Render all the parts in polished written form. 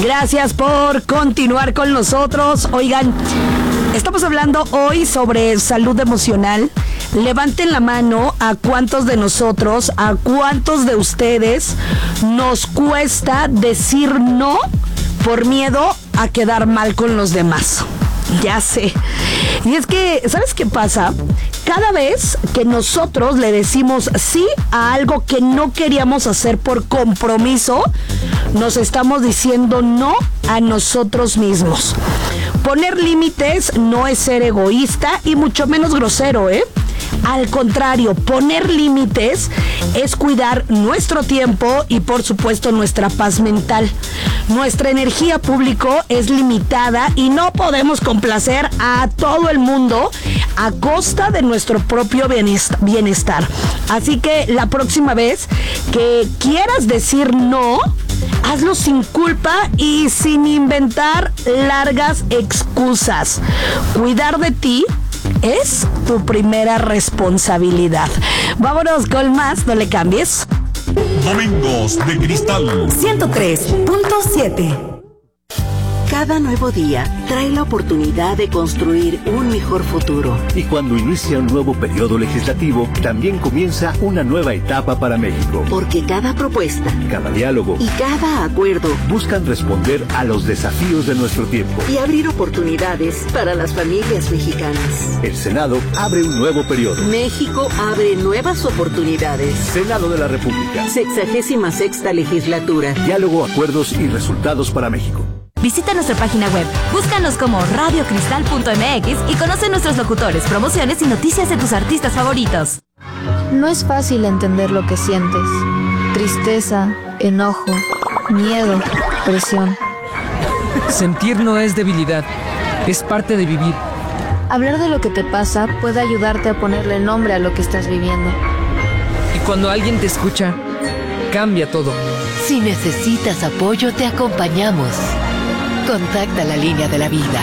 Gracias por continuar con nosotros. Oigan, estamos hablando hoy sobre salud emocional. Levanten la mano a cuántos de nosotros, a cuántos de ustedes nos cuesta decir no por miedo a quedar mal con los demás. Ya sé. Y es que, ¿sabes qué pasa? Cada vez que nosotros le decimos sí a algo que no queríamos hacer por compromiso, nos estamos diciendo no a nosotros mismos. Poner límites no es ser egoísta y mucho menos grosero, ¿eh? Al contrario, poner límites es cuidar nuestro tiempo y, por supuesto, nuestra paz mental. Nuestra energía, público, es limitada y no podemos complacer a todo el mundo a costa de nuestro propio bienestar. Así que la próxima vez que quieras decir no, hazlo sin culpa y sin inventar largas excusas. Cuidar de ti es tu primera responsabilidad. Vámonos con más, no le cambies. Domingos de Cristal 103.7. Cada nuevo día trae la oportunidad de construir un mejor futuro. Y cuando inicia un nuevo periodo legislativo, también comienza una nueva etapa para México. Porque cada propuesta, cada diálogo y cada acuerdo buscan responder a los desafíos de nuestro tiempo y abrir oportunidades para las familias mexicanas. El Senado abre un nuevo periodo. México abre nuevas oportunidades. Senado de la República. 66ª legislatura. Diálogo, acuerdos y resultados para México. Visita nuestra página web, búscanos como radiocristal.mx y conoce nuestros locutores, promociones y noticias de tus artistas favoritos. No es fácil entender lo que sientes. Tristeza, enojo, miedo, presión. Sentir no es debilidad, es parte de vivir. Hablar de lo que te pasa puede ayudarte a ponerle nombre a lo que estás viviendo. Y cuando alguien te escucha, cambia todo. Si necesitas apoyo, te acompañamos. Contacta la línea de la vida.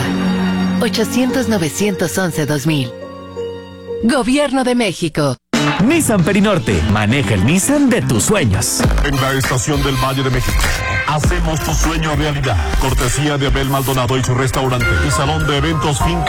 800-911-2000. Gobierno de México. Nissan Perinorte. Maneja el Nissan de tus sueños. En la estación del Valle de México. Hacemos tu sueño realidad. Cortesía de Abel Maldonado y su restaurante y salón de eventos Finca